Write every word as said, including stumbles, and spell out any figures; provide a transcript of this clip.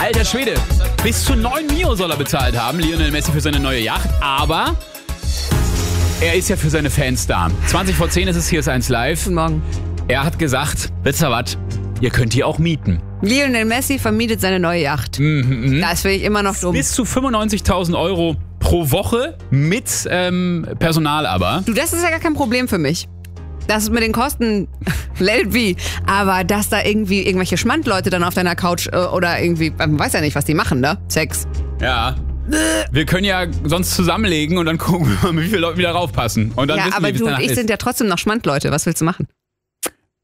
Alter Schwede, bis zu neun Mio soll er bezahlt haben, Lionel Messi, für seine neue Yacht. Aber er ist ja für seine Fans da. zwanzig vor zehn ist es, hier ist eins live. Guten Morgen. Er hat gesagt, wisst ihr was, ihr könnt die auch mieten. Lionel Messi vermietet seine neue Yacht. Mhm. Das finde ich immer noch dumm. Bis zu fünfundneunzigtausend Euro pro Woche mit ähm, Personal aber. Du, das ist ja gar kein Problem für mich. Das mit den Kosten, let it be. Aber dass da irgendwie irgendwelche Schmandleute dann auf deiner Couch äh, oder irgendwie, man weiß ja nicht, was die machen, ne? Sex. Ja. Wir können ja sonst zusammenlegen und dann gucken wir mal, wie viele Leute wieder raufpassen. Und dann Ja, wissen aber wir, wie es du und danach ich ist. sind ja trotzdem noch Schmandleute. Was willst du machen?